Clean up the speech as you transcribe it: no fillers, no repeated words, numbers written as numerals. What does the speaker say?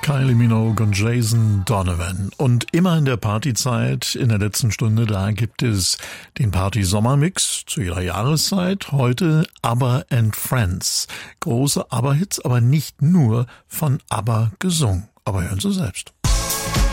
Kylie Minogue und Jason Donovan. Und immer in der Partyzeit, in der letzten Stunde, da gibt es den Party-Sommermix zu jeder Jahreszeit. Heute ABBA and Friends. Große ABBA-Hits, aber nicht nur von ABBA gesungen. Aber hören Sie selbst.